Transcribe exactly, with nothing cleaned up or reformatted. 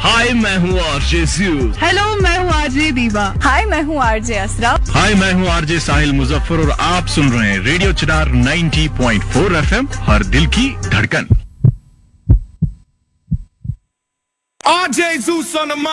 हाय मैं हूँ RJ sues. Hello मैं हूँ आरजे दीवा। हाय मैं हूँ आरजे असरा। हाय मैं हूँ आरजे साहिल मुजफ्फर और आप सुन रहे हैं रेडियो चिनार नब्बे पॉइंट चार एफएम, हर दिल की धड़कन। R J Zeus on the